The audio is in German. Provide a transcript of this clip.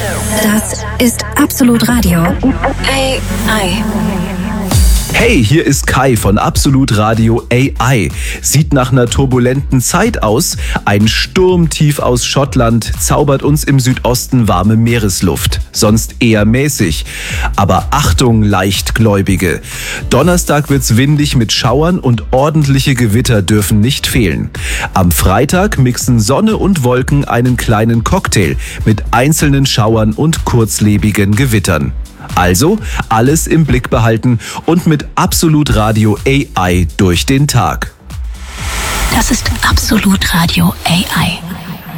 Das ist Absolut Radio. AI. Hey, hier ist Kai von Absolut Radio AI. Sieht nach einer turbulenten Zeit aus. Ein Sturmtief aus Schottland zaubert uns im Südosten warme Meeresluft. Sonst eher mäßig. Aber Achtung, Leichtgläubige. Donnerstag wird's windig mit Schauern und ordentliche Gewitter dürfen nicht fehlen. Am Freitag mixen Sonne und Wolken einen kleinen Cocktail mit einzelnen Schauern und kurzlebigen Gewittern. Also alles im Blick behalten und mit Absolut Radio AI durch den Tag. Das ist Absolut Radio AI.